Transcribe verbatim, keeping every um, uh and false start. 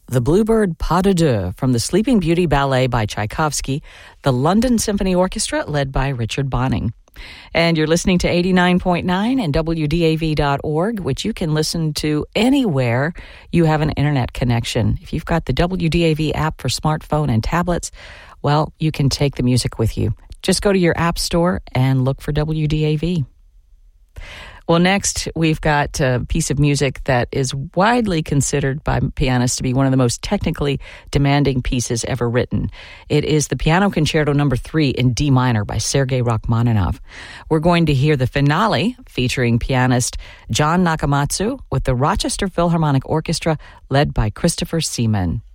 The Bluebird Pas de Deux from the Sleeping Beauty Ballet by Tchaikovsky, the London Symphony Orchestra led by Richard Bonning. And you're listening to eighty-nine point nine and W D A V dot org, which you can listen to anywhere you have an internet connection. If you've got the W D A V app for smartphone and tablets, well, you can take the music with you. Just go to your app store and look for W D A V. Well, next, we've got a piece of music that is widely considered by pianists to be one of the most technically demanding pieces ever written. It is the Piano Concerto Number three in D minor by Sergei Rachmaninoff. We're going to hear the finale featuring pianist John Nakamatsu with the Rochester Philharmonic Orchestra led by Christopher Seaman.